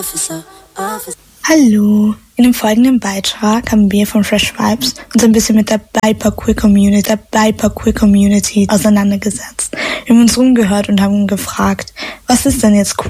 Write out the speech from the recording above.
Hallo, in dem folgenden Beitrag haben wir von Fresh Vibes uns ein bisschen mit der BIPOC Community auseinandergesetzt. Wir haben uns rumgehört und haben gefragt, was ist denn jetzt